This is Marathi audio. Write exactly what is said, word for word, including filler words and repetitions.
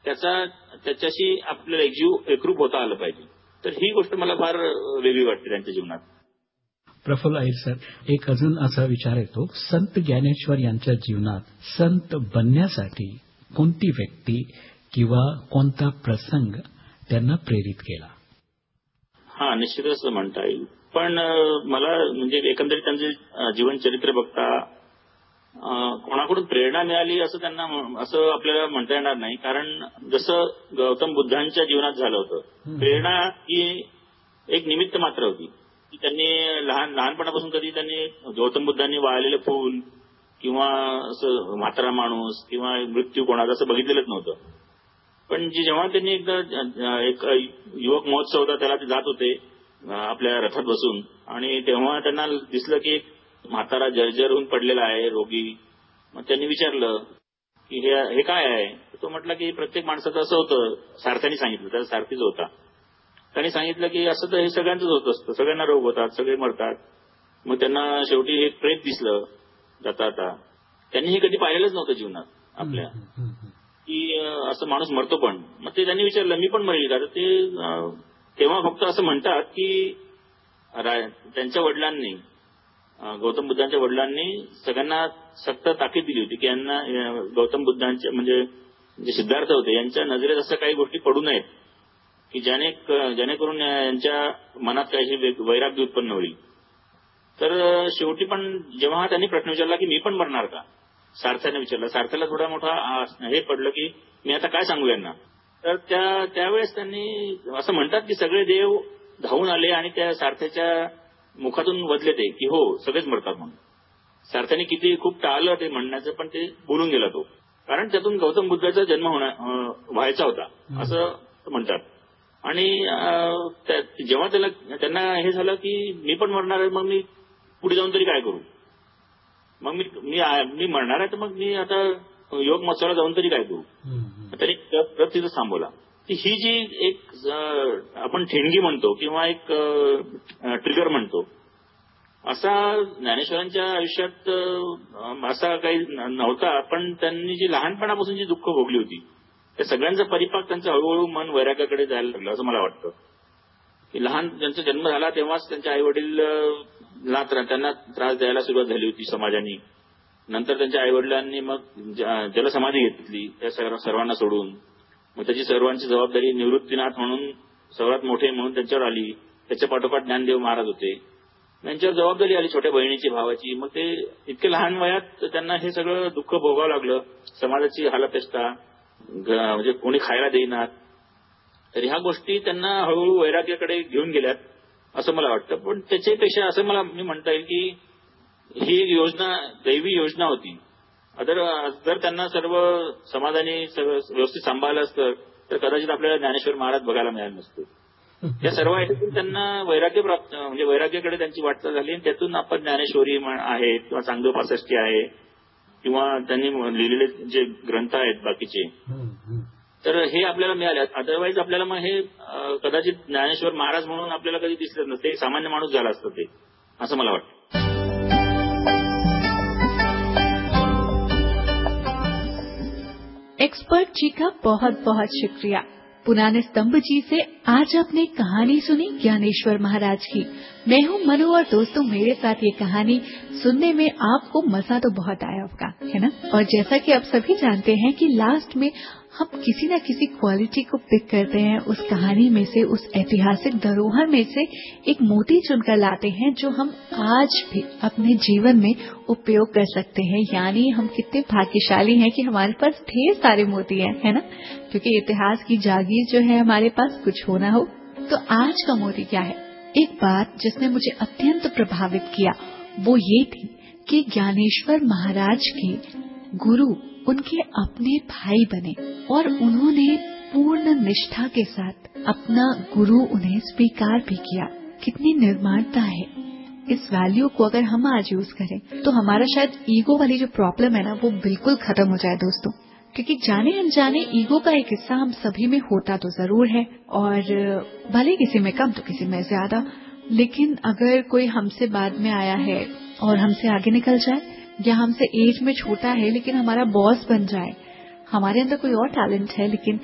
त्याचा त्याच्याशी आपल्याला एकजीव एकरूप होता आलं पाहिजे. तर ही गोष्ट मला फार वेगळी वाटते त्यांच्या जीवनात. प्रफुल्ल अहिर सर, एक अजून असा विचार येतो, संत ज्ञानेश्वर यांच्या जीवनात संत बनण्यासाठी कोणती व्यक्ती किंवा कोणता प्रसंग त्यांना प्रेरित केला? हा, निश्चितच असं म्हणता येईल. पण मला म्हणजे एकंदरीत त्यांचे जीवनचरित्र बघता कोणाकडून प्रेरणा मिळाली असं त्यांना असं आपल्याला म्हणता येणार नाही. कारण जसं गौतम बुद्धांच्या जीवनात झालं होतं, प्रेरणा ही एक निमित्त मात्र होती. त्यांनी लहान लहानपणापासून कधी त्यांनी गौतम बुद्धांनी वाळलेलं फूल किंवा असं म्हातारा माणूस किंवा मृत्यू कोणाचा असं बघितलेलंच नव्हतं. पण जेव्हा त्यांनी एकदा एक युवक महोत्सव होता त्याला ते जात होते आपल्या रथात बसून, आणि तेव्हा त्यांना दिसलं की एक म्हातारा जर्जर होऊन पडलेला आहे, रोगी. मग त्यांनी विचारलं की हे हे काय आहे? तो म्हटला की प्रत्येक माणसाचं असं होतं. सारथ्याने सांगितलं, त्याचा सारथीच होता. त्यांनी सांगितलं की असं तर हे सगळ्यांचंच होत असतं, सगळ्यांना रोग होतात, सगळे मरतात. मग त्यांना शेवटी एक प्रेत दिसलं जाता जाता. त्यांनी हे कधी पाहिलेलंच नव्हतं जीवनात आपल्या, की असं माणूस मरतो. पण मग ते त्यांनी विचारलं, मी पण मरेल का? तर ते तेव्हा फक्त असं म्हणतात की त्यांच्या वडिलांनी, गौतम बुद्धांच्या वडिलांनी सगळ्यांना सक्त ताकीद दिली होती की यांना गौतम बुद्धांचे म्हणजे जे सिद्धार्थ होते यांच्या नजरेत असं काही गोष्टी पडू नयेत की ज्याने जेणेकरून यांच्या मनात काही वैराग्य उत्पन्न होईल. तर शेवटी पण जेव्हा त्यांनी प्रश्न विचारला की मी पण मरणार का, सारथ्याने विचारला. सारथ्याला थोडा मोठा हे पडलं की मी आता काय सांगू यांना. तर त्या त्यावेळेस त्यांनी असं म्हणतात की सगळे देव धावून आले आणि त्या सारथ्याच्या मुखातून वदले ते की हो सगळेच मरतात म्हणून. सारथ्याने किती खूप टाळलं ते म्हणण्याचं, पण ते बोलून गेला तो, कारण त्यातून गौतम बुद्धाचा जन्म होणार व्हायचा होता असं म्हणतात. आणि जेव्हा त्याला त्यांना हे झालं की मी पण मरणार आहे, मग मी पुढे जाऊन तरी काय करू, मग मी मी मरणार आहे तर मग मी आता योग महोत्सवाला जाऊन तरी काय करू. तरी रथ तिथं थांबवला. ही जी एक आपण ठिणगी म्हणतो किंवा एक ट्रिगर म्हणतो, असा ज्ञानेश्वरांच्या आयुष्यात असा काही नव्हता. पण त्यांनी जी लहानपणापासून जी दुःख भोगली होती त्या सगळ्यांचा परिपाक त्यांचं हळूहळू मन वैराग्याकडे जायला लागलं असं मला वाटतं. की लहान ज्यांचा जन्म झाला तेव्हाच त्यांचे आई वडील त्यांना त्रास द्यायला सुरुवात झाली होती समाजाने. नंतर त्यांच्या आई वडिलांनी मग जलसमाधी घेतली त्या सर्वांना सोडून. मग त्याची सर्वांची जबाबदारी निवृत्तीनाथ म्हणून सर्वात मोठे म्हणून त्यांच्यावर आली. त्याच्या पाठोपाठ ज्ञानदेव महाराज होते, त्यांच्यावर जबाबदारी आली छोट्या बहिणीची, भावाची. मग ते इतके लहान वयात त्यांना हे सगळं दुःख भोगावं लागलं. समाजाची हालअपेष्टा, म्हणजे कोणी खायला देईनात. तर ह्या गोष्टी त्यांना हळूहळू वैराग्याकडे घेऊन गेल्यात असं मला वाटतं. पण त्याच्यापेक्षा असं मला मी म्हणता येईल की ही योजना दैवी योजना होती. अदर जर त्यांना सर्व समाजाने व्यवस्थित सांभाळलं असतं तर कदाचित आपल्याला ज्ञानेश्वर महाराज बघायला मिळालं नसतं. या सर्व ह्याच्यातून त्यांना वैराग्य प्राप्त म्हणजे वैराग्याकडे त्यांची वाटचाल झाली. आणि त्यातून आपण ज्ञानेश्वरी आहे किंवा चांगदेव पासष्टी आहे किंवा त्यांनी लिहिलेले जे ग्रंथ आहेत बाकीचे, तर हे आपल्याला मिळाले. अदरवाईज आपल्याला मग हे कदाचित ज्ञानेश्वर महाराज म्हणून आपल्याला कधी दिसलं नसतं, एक सामान्य माणूस झाला असतं ते, असं मला वाटतं. एक्सपर्ट जी का बहुत बहुत शुक्रिया। पुराने स्तंभ जी से आज आपने कहानी सुनी ज्ञानेश्वर महाराज की। मैं हूँ मनु और दोस्तों मेरे साथ ये कहानी सुनने में आपको मजा तो बहुत आया होगा, है ना। और जैसा कि आप सभी जानते हैं कि लास्ट में हम किसी न किसी क्वालिटी को पिक करते हैं, उस कहानी में से, उस ऐतिहासिक धरोहर में से एक मोती चुनकर लाते हैं जो हम आज भी अपने जीवन में उपयोग कर सकते हैं। यानी हम कितने भाग्यशाली हैं कि हमारे पास ढेर सारे मोती हैं, है ना। क्योंकि इतिहास की जागीर जो है हमारे पास, कुछ होना हो। तो आज का मोती क्या है? एक बात जिसने मुझे अत्यंत प्रभावित किया वो ये थी कि ज्ञानेश्वर महाराज के गुरु उनके अपने भाई बने और उन्होंने पूर्ण निष्ठा के साथ अपना गुरु उन्हें स्वीकार भी किया। कितनी निर्माणता है। इस वैल्यू को अगर हम आज यूज करें तो हमारा शायद ईगो वाली जो प्रॉब्लम है ना वो बिल्कुल खत्म हो जाए दोस्तों। क्योंकि जाने अनजाने ईगो का एक हिस्सा हम सभी में होता तो जरूर है, और भले किसी में कम तो किसी में ज्यादा। लेकिन अगर कोई हमसे बाद में आया है और हमसे आगे निकल जाए, या हमसे एज में छोटा है लेकिन हमारा बॉस बन जाए, हमारे अंदर कोई और टैलेंट है लेकिन